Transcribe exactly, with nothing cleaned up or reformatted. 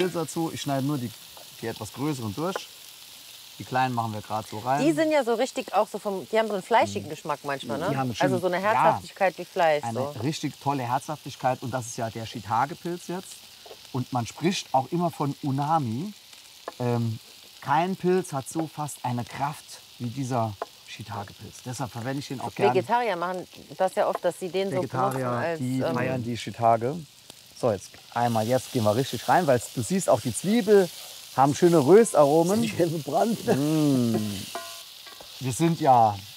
Pilze dazu. Ich schneide nur die, die etwas größeren durch. Die kleinen machen wir gerade so rein. Die sind ja so richtig auch so vom, die haben so einen fleischigen Geschmack manchmal, ne? Die haben Also so eine Herzhaftigkeit ja, wie Fleisch. Eine So. richtig tolle Herzhaftigkeit und das ist ja der Shiitake-Pilz jetzt. Und man spricht auch immer von Unami. Ähm, kein Pilz hat so fast eine Kraft wie dieser Shiitake-Pilz. Deshalb verwende ich den auch gerne. Vegetarier machen das ja oft, dass sie den Vegetarier, so benutzen als... die ähm, feiern die Shiitake. So, jetzt einmal, jetzt gehen wir richtig rein, weil du siehst auch die Zwiebel haben schöne Röstaromen. Schön verbrannt. Mm. Wir sind ja